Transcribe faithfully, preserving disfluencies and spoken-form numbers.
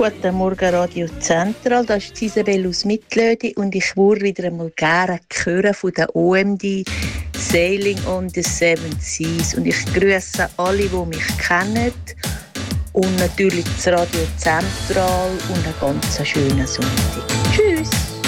Guten Morgen, Radio Zentral. Das ist Isabel aus Mittlödi und ich würde wieder einmal gerne hören von der O M D Sailing on the Seven Seas. Und ich grüße alle, die mich kennen. Und natürlich das Radio Zentral und einen ganz schönen Sonntag. Tschüss.